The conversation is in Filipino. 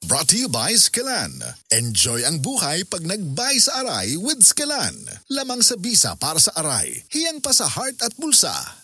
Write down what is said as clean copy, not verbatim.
Brought to you by Skillan. Enjoy ang buhay pag nagbay sa aray with Skillan. Lamang sa bisa para sa aray. Hiyang pa sa heart at bulsa.